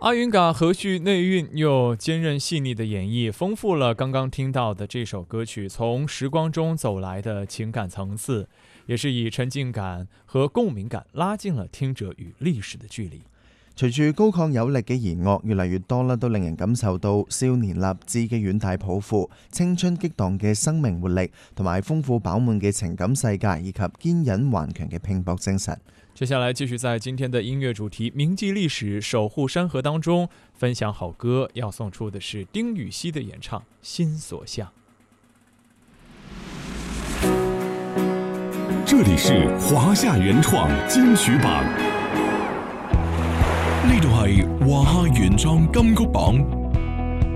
阿云嘎和煦内蕴又坚韧细腻的演绎，丰富了刚刚听到的这首歌曲从时光中走来的情感層次，也是以沉浸感和共鳴感拉近了聽者與歷史的距離。 隨住高亢有力嘅弦樂越嚟越多啦，都令人感受到少年立志嘅遠大抱負、青春激盪嘅生命活力，同埋豐富飽滿嘅情感世界，以及堅忍頑強嘅拼搏精神。 接下來繼續在今天的音樂主題銘記歷史守護山河當中分享好歌，要送出的是丁禹兮的演唱《心所向》。 這裡是華夏原創金曲榜，呢度係華夏原創金曲榜。